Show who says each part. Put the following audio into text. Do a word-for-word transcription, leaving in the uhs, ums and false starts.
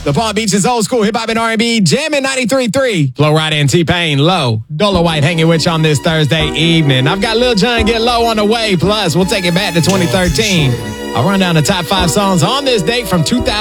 Speaker 1: The Palm Beach's old school hip hop and R and B, jamming ninety-three point three. Flo Rida and T-Pain, Low. Dolo White hanging with you on this Thursday evening. I've got Lil Jon Get Low on the way. Plus, we'll take it back to twenty thirteen. I'll run down the top five songs on this date from two thousand.